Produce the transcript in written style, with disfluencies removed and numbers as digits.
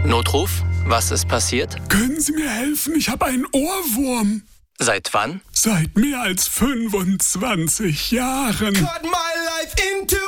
Notruf? Was ist passiert? Können Sie mir helfen? Ich habe einen Ohrwurm. Seit wann? Seit mehr als 25 Jahren. Cut my life into